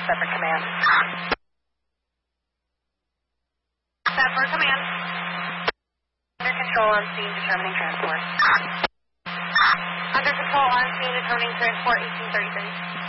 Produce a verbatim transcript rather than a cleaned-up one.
Separate command. Separate command. Under control on scene, determining transport. Under control on scene, determining transport, eighteen thirty-three.